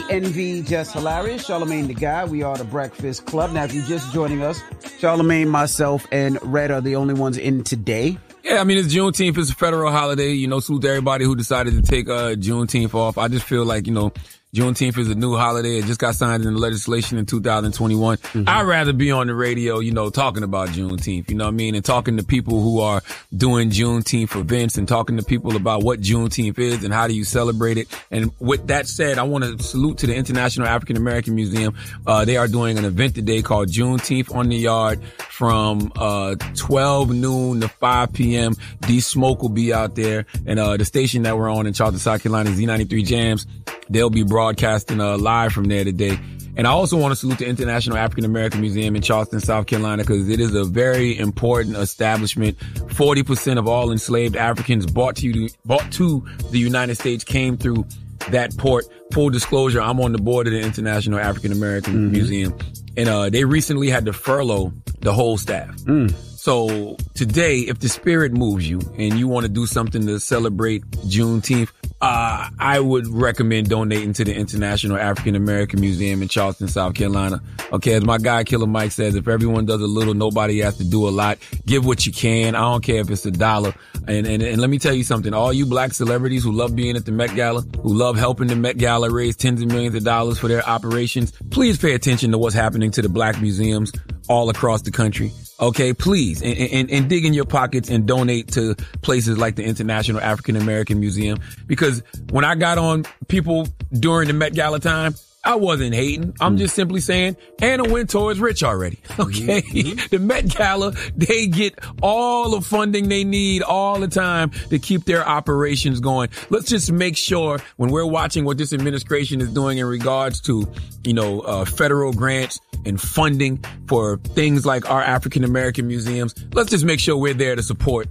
DNV, Just Hilarious, Charlamagne the Guy. We are the Breakfast Club. Now, if you're just joining us, Charlamagne, myself, and Red are the only ones in today. Yeah, I mean, it's Juneteenth. It's a federal holiday. You know, salute to everybody who decided to take Juneteenth off. I just feel like, you know, Juneteenth is a new holiday. It just got signed into legislation in 2021. Mm-hmm. I'd rather be on the radio, you know, talking about Juneteenth, you know what I mean? And talking to people who are doing Juneteenth events and talking to people about what Juneteenth is and how do you celebrate it. And with that said, I want to salute to the International African American Museum. They are doing an event today called Juneteenth on the Yard from 12 noon to 5 p.m. D-Smoke will be out there. And the station that we're on in Charleston, South Carolina, Z93 Jams. They'll be broadcasting live from there today. And I also want to salute the International African American Museum in Charleston, South Carolina, because it is a very important establishment. 40% of all enslaved Africans brought to the United States came through that port. Full disclosure, I'm on the board of the International African American Museum. And they recently had to furlough the whole staff. So today, if the spirit moves you and you want to do something to celebrate Juneteenth, I would recommend donating to the International African American Museum in Charleston, South Carolina. Okay, as my guy Killer Mike says, if everyone does a little, nobody has to do a lot. Give what you can. I don't care if it's $1. And let me tell you something. All you black celebrities who love being at the Met Gala, who love helping the Met Gala raise tens of millions of dollars for their operations, please pay attention to what's happening to the black museums all across the country. Okay, please, and dig in your pockets and donate to places like the International African American Museum. Because when I got on people during the Met Gala time, I wasn't hating. I'm just simply saying Anna Wintour is rich already. Okay. The Met Gala, they get all the funding they need all the time to keep their operations going. Let's just make sure when we're watching what this administration is doing in regards to, you know, federal grants and funding for things like our African American museums. Let's just make sure we're there to support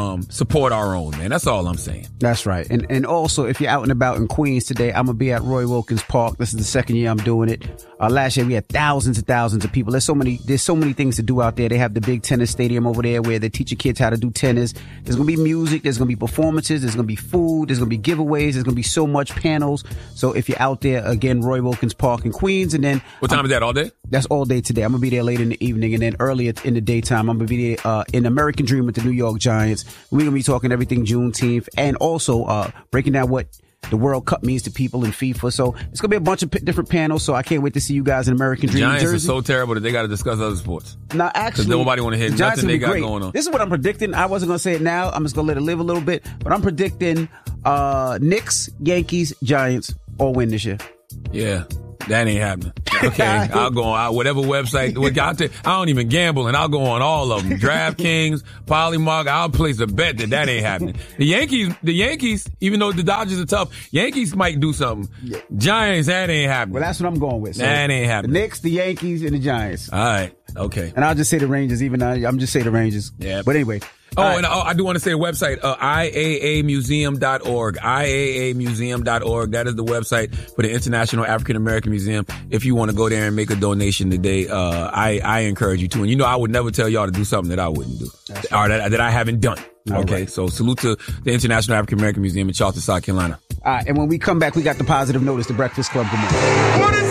our own, man. That's all I'm saying. That's right. And also, if you're out and about in Queens today, I'm going to be at Roy Wilkins Park. This is the second year I'm doing it. Last year we had thousands and thousands of people. There's so many things to do out there. They have the big tennis stadium over there where they teach your kids how to do tennis. There's going to be music. There's going to be performances. There's going to be food. There's going to be giveaways. There's going to be so much panels. So if you're out there, again, Roy Wilkins Park in Queens. And then what time is that? All day? That's all day today. I'm going to be there late in the evening. And then earlier in the daytime, I'm going to be there in American Dream with the New York Giants. We're going to be talking everything Juneteenth and also breaking down what the World Cup means to people in FIFA. So it's going to be a bunch of different panels. So I can't wait to see you guys in American Dream. Giants Jersey. are so terrible that they got to discuss other sports. Now, actually, because nobody want to hear nothing they got going on. This is what I'm predicting. I wasn't going to say it now. I'm just going to let it live a little bit. But I'm predicting Knicks, Yankees, Giants all win this year. Yeah. That ain't happening. Okay, I'll go on whatever website. I don't even gamble, and I'll go on all of them. DraftKings, Polymark. I'll place a bet that ain't happening. The Yankees, even though the Dodgers are tough, Yankees might do something. Yeah. Giants, that ain't happening. Well, that's what I'm going with. So that ain't happening. The Knicks, the Yankees, and the Giants. All right. Okay. And I'll just say the Rangers. I'm just say the Rangers. Yeah. But anyway. And I do want to say the website, IAAmuseum.org. IAAmuseum.org. That is the website for the International African American Museum. If you want to go there and make a donation today, I encourage you to. And you know, I would never tell y'all to do something that I wouldn't do. Or that I haven't done. Okay. Right. So salute to the International African American Museum in Charleston, South Carolina. And when we come back, we got the positive notice, the Breakfast Club. Good morning.